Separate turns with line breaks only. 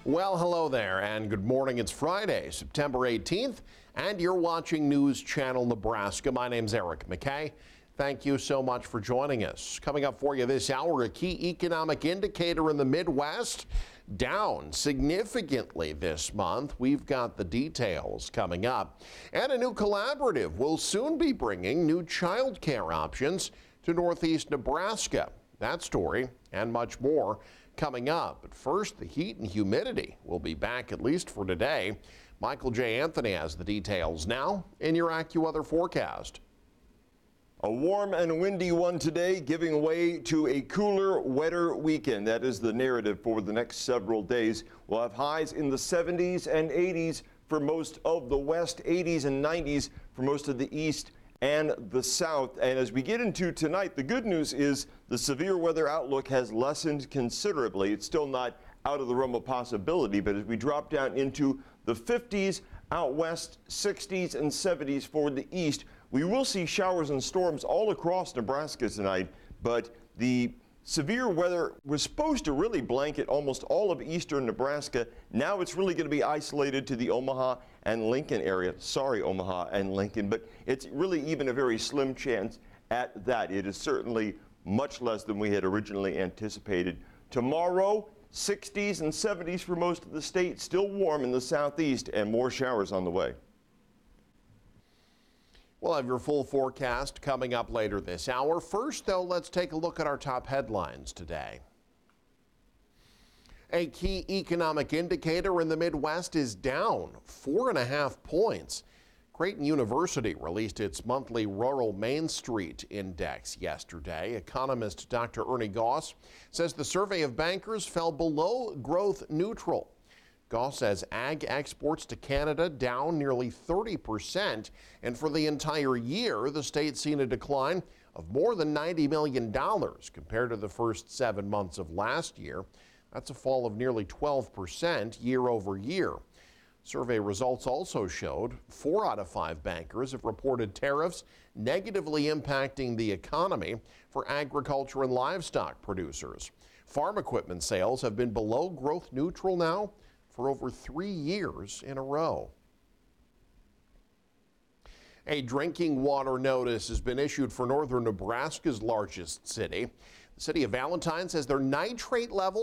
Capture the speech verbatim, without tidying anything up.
Well, hello there and good morning. It's Friday, September eighteenth, and you're watching News Channel Nebraska. My name's Eric McKay. Thank you so much for joining us. Coming up for you this hour, a key economic indicator in the Midwest down significantly this month. We've got the details coming up. And a new collaborative will soon be bringing new child care options to Northeast Nebraska. That story and much more coming up. But first, the heat and humidity will be back at least for today. Michael J. Anthony has the details now in your AccuWeather forecast.
A warm and windy one today, giving way to a cooler, wetter weekend. That is the narrative for the next several days. We'll have highs in the seventies and eighties for most of the west, eighties and nineties for most of the east and the south. And as we get into tonight, the good news is the severe weather outlook has lessened considerably. It's still not out of the realm of possibility, but as we drop down into the fifties out west, sixties and seventies for the east, we will see showers and storms all across Nebraska tonight, but the severe weather was supposed to really blanket almost all of eastern Nebraska. Now it's really going to be isolated to the Omaha and Lincoln area. Sorry, Omaha and Lincoln, but it's really even a very slim chance at that. It is certainly much less than we had originally anticipated. Tomorrow, sixties and seventies for most of the state, still warm in the southeast, and more showers on the way.
We'll have your full forecast coming up later this hour. First, though, let's take a look at our top headlines today. A key economic indicator in the Midwest is down four and a half points. Creighton University released its monthly Rural Main Street Index yesterday. Economist Doctor Ernie Goss says the survey of bankers fell below growth neutral. Goss says ag exports to Canada down nearly thirty percent, and for the entire year, the state's seen a decline of more than ninety million dollars compared to the first seven months of last year. That's a fall of nearly twelve percent year over year. Survey results also showed four out of five bankers have reported tariffs negatively impacting the economy for agriculture and livestock producers. Farm equipment sales have been below growth neutral now for over three years in a row. A drinking water notice has been issued for northern Nebraska's largest city. The city of Valentine says their nitrate level